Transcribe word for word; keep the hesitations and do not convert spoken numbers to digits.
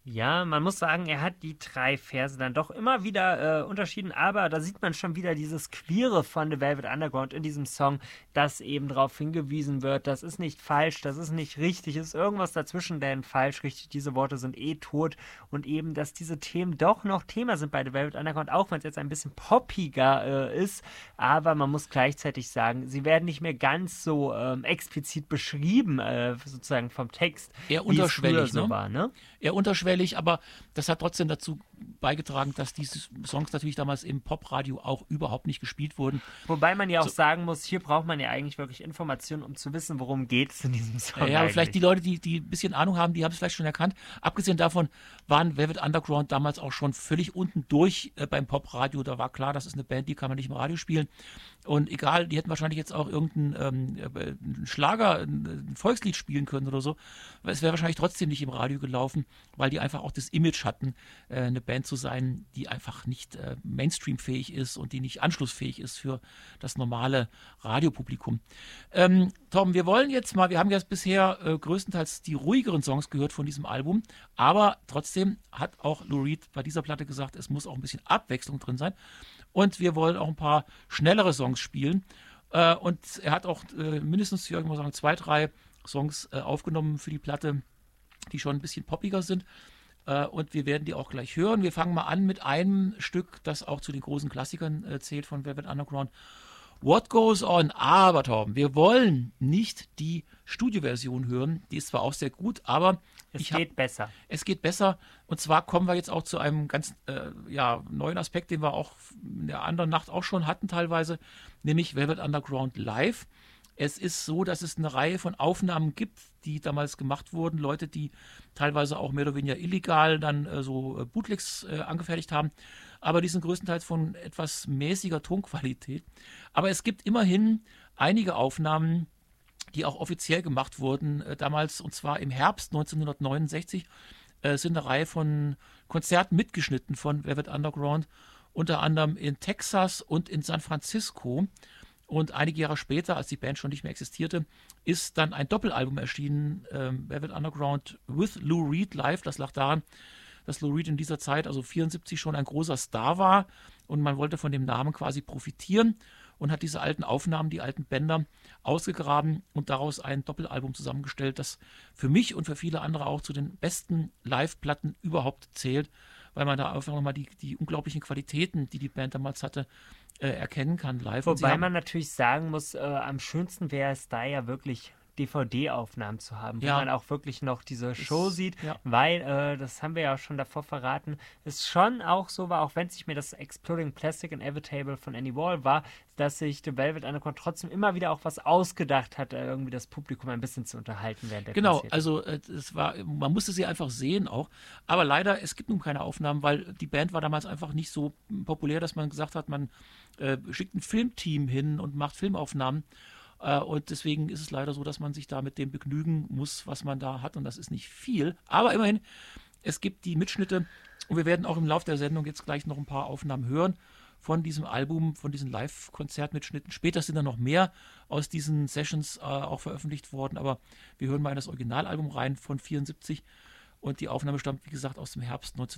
Ja, man muss sagen, er hat die drei Verse dann doch immer wieder äh, unterschieden, aber da sieht man schon wieder dieses Queere von The Velvet Underground in diesem Song, dass eben darauf hingewiesen wird, das ist nicht falsch, das ist nicht richtig, ist irgendwas dazwischen, denn falsch, richtig, diese Worte sind eh tot und eben, dass diese Themen doch noch Thema sind bei The Velvet Underground, auch wenn es jetzt ein bisschen poppiger äh, ist, aber man muss gleichzeitig sagen, sie werden nicht mehr ganz so ähm, explizit beschrieben, äh, sozusagen vom Text, Eher wie es früher unterschwellig, so ne? war, ne? Eher unterschwellig, aber das hat trotzdem dazu beigetragen, dass diese Songs natürlich damals im Popradio auch überhaupt nicht gespielt wurden. Wobei man ja auch So, sagen muss, hier braucht man ja eigentlich wirklich Informationen, um zu wissen, worum geht es in diesem ja, Song ja, aber vielleicht die eigentlich. Leute, die, die ein bisschen Ahnung haben, die haben es vielleicht schon erkannt. Abgesehen davon waren Velvet Underground damals auch schon völlig unten durch äh, beim Popradio. Da war klar, das ist eine Band, die kann man nicht im Radio spielen. Und egal, die hätten wahrscheinlich jetzt auch irgendeinen ähm, äh, einen Schlager, ein, ein Volkslied spielen können oder so. Aber es wäre wahrscheinlich trotzdem nicht im Radio gelaufen, weil die einfach auch das Image hatten, äh, eine Band zu sein, die einfach nicht äh, Mainstream-fähig ist und die nicht anschlussfähig ist für das normale Radiopublikum. Ähm, Tom, wir wollen jetzt mal, wir haben jetzt bisher äh, größtenteils die ruhigeren Songs gehört von diesem Album, aber trotzdem hat auch Lou Reed bei dieser Platte gesagt, es muss auch ein bisschen Abwechslung drin sein und wir wollen auch ein paar schnellere Songs spielen äh, und er hat auch äh, mindestens, ich muss sagen, zwei, drei Songs äh, aufgenommen für die Platte, die schon ein bisschen poppiger sind. Äh, und wir werden die auch gleich hören. Wir fangen mal an mit einem Stück, das auch zu den großen Klassikern äh, zählt von Velvet Underground. What Goes On? Aber, Torben, wir wollen nicht die Studioversion hören. Die ist zwar auch sehr gut, aber Es ich habe geht besser. es geht besser. Und zwar kommen wir jetzt auch zu einem ganz äh, ja, neuen Aspekt, den wir auch in der anderen Nacht auch schon hatten teilweise, nämlich Velvet Underground Live. Es ist so, dass es eine Reihe von Aufnahmen gibt, die damals gemacht wurden. Leute, die teilweise auch mehr oder weniger illegal dann äh, so äh, Bootlegs äh, angefertigt haben. Aber die sind größtenteils von etwas mäßiger Tonqualität. Aber es gibt immerhin einige Aufnahmen, die auch offiziell gemacht wurden. Äh, damals, und zwar im Herbst neunzehnhundertneunundsechzig, äh, sind eine Reihe von Konzerten mitgeschnitten von Velvet Underground. Unter anderem in Texas und in San Francisco. Und einige Jahre später, als die Band schon nicht mehr existierte, ist dann ein Doppelalbum erschienen, ähm, Velvet Underground with Lou Reed Live. Das lag daran, dass Lou Reed in dieser Zeit, also vierundsiebzig, schon ein großer Star war und man wollte von dem Namen quasi profitieren und hat diese alten Aufnahmen, die alten Bänder ausgegraben und daraus ein Doppelalbum zusammengestellt, das für mich und für viele andere auch zu den besten Live-Platten überhaupt zählt, weil man da einfach nochmal die, die unglaublichen Qualitäten, die die Band damals hatte, äh, erkennen kann live. Und sie Wobei haben, man natürlich sagen muss, äh, am schönsten wäre es da ja wirklich D V D-Aufnahmen zu haben, wo ja, man auch wirklich noch diese Show ist, sieht, ja, weil, äh, das haben wir ja schon davor verraten, es schon auch so war, auch wenn es nicht mehr das Exploding Plastic Inevitable von Annie Wall war, dass sich The Velvet Underground trotzdem immer wieder auch was ausgedacht hat, äh, irgendwie das Publikum ein bisschen zu unterhalten während der genau, Konzerte. also äh, es war, man musste sie einfach sehen auch, aber leider, es gibt nun keine Aufnahmen, weil die Band war damals einfach nicht so populär, dass man gesagt hat, man äh, schickt ein Filmteam hin und macht Filmaufnahmen. Äh, und deswegen ist es leider so, dass man sich da mit dem begnügen muss, was man da hat. Und das ist nicht viel. Aber immerhin, es gibt die Mitschnitte. Und wir werden auch im Laufe der Sendung jetzt gleich noch ein paar Aufnahmen hören von diesem Album, von diesen Live-Konzertmitschnitten. Später sind dann noch mehr aus diesen Sessions äh, auch veröffentlicht worden. Aber wir hören mal in das Originalalbum rein von vierundsiebzig. Und die Aufnahme stammt, wie gesagt, aus dem Herbst neunzehnhundertneunundsechzig.